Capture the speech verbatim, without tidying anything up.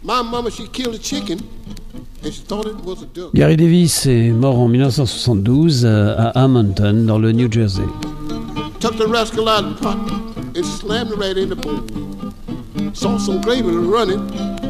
My mama, she killed a chicken and she thought it was a duck. Gary Davis est mort en dix-neuf cent soixante-douze à Hammonton, dans le New Jersey. Took the rascal out of the pot and slammed it right in the bowl. Saw some gravy running